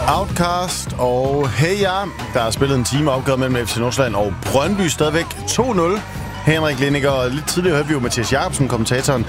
Outcast og Hey Ja. Der er spillet en time opgør mellem FC Nordsjælland og Brøndby. Stadigvæk 2-0. Henrik Lindinger, og lidt tidligere hørte vi jo Mathias Jacobsen, kommentatoren,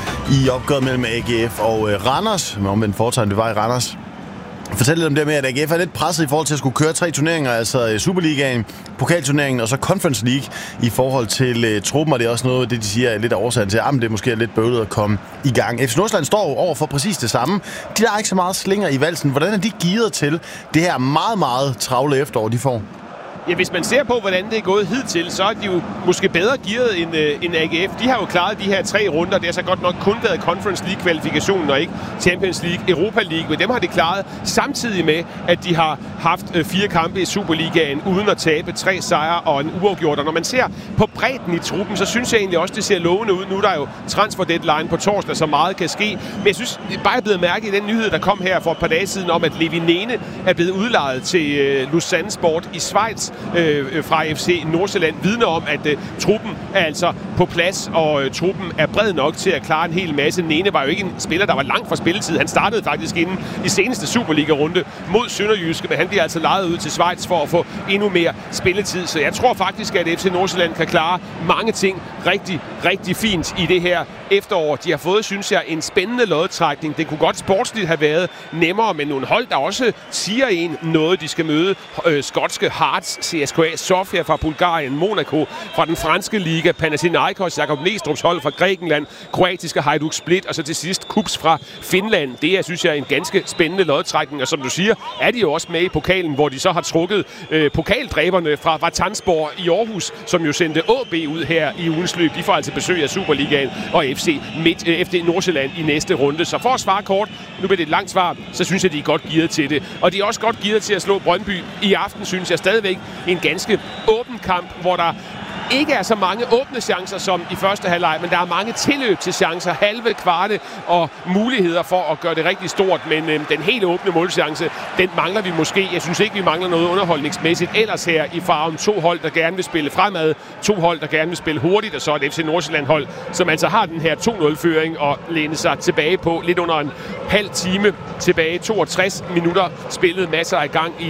i opgøret mellem AGF og Randers. Med omvendt foretegn, det var i Randers. Fortæl lidt om det med, at AGF er lidt presset i forhold til at skulle køre 3 turneringer, altså Superligaen, Pokalturneringen og så Conference League i forhold til truppen, og det er også noget, det de siger er lidt af årsagen til, at det måske er lidt bøvlet at komme i gang. FC Nordsjælland står over for præcis det samme. De der er ikke så meget slinger i valsen. Hvordan er de gearet til det her meget, meget travle efterår, de får? Ja, hvis man ser på, hvordan det er gået hidtil, så er de jo måske bedre gearet end AGF. De har jo klaret de her 3 runder. Det har så godt nok kun været Conference League-kvalifikationen og ikke Champions League, Europa League. Men dem har de klaret samtidig med, at de har haft 4 kampe i Superligaen uden at tabe, 3 sejre og en uafgjort. Og når man ser på bredden i truppen, så synes jeg egentlig også, det ser lovende ud. Nu er der jo transfer deadline på torsdag, så meget kan ske. Men jeg synes, det er bare blevet mærket i den nyhed, der kom her for et par dage siden, om at Levi Nene er blevet udlejet til Lausanne Sport i Schweiz fra FC Nordsjælland, vidner om, at truppen er altså på plads, og truppen er bred nok til at klare en hel masse. Nene var jo ikke en spiller, der var langt fra spilletid. Han startede faktisk inden i seneste Superliga-runde mod Sønderjyske, men han bliver altså lejet ud til Schweiz for at få endnu mere spilletid. Så jeg tror faktisk, at FC Nordsjælland kan klare mange ting rigtig, rigtig fint i det her efterår. De har fået, synes jeg, en spændende lodtrækning. Det kunne godt sportsligt have været nemmere, men nogle hold, der også siger en noget, de skal møde. Skotske Hearts, CSKA Sofia fra Bulgarien, Monaco fra den franske liga, Panathinaikos, Jakob Næstrup's hold fra Grækenland, kroatiske Hajduk Split, og så til sidst KuPS fra Finland. Det er, synes jeg, en ganske spændende lodtrækning, og som du siger, er de jo også med i pokalen, hvor de så har trukket pokaldræberne fra Vatanspor i Aarhus, som jo sendte AB ud her i ugens løb. De får altså besøg af Superligaen og FC Nordsjælland i næste runde. Så for at svare kort, nu bliver det et langt svar, så synes jeg, de er godt gearet til det. Og de er også godt gearet til at slå Brøndby i aften, synes jeg stadigvæk. En ganske åben kamp, hvor der ikke er så mange åbne chancer som i første halvleg, men der er mange tilløb til chancer, halve, kvarte og muligheder for at gøre det rigtig stort, men den helt åbne målchance, den mangler vi måske. Jeg synes ikke, vi mangler noget underholdningsmæssigt ellers her i farven. 2 hold, der gerne vil spille fremad, 2 hold, der gerne vil spille hurtigt, og så et FC Nordsjælland-hold, som altså har den her 2-0-føring og læne sig tilbage på lidt under en halv time tilbage. 62 minutter spillet, masser af gang i